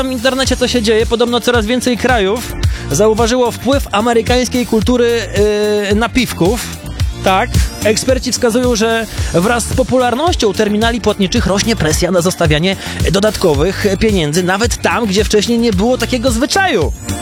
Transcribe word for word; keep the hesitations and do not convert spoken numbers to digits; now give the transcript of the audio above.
w internecie, co się dzieje. Podobno coraz więcej krajów zauważyło wpływ amerykańskiej kultury yy, napiwków. Tak, eksperci wskazują, że wraz z popularnością terminali płatniczych rośnie presja na zostawianie dodatkowych pieniędzy, nawet tam, gdzie wcześniej nie było takiego zwyczaju.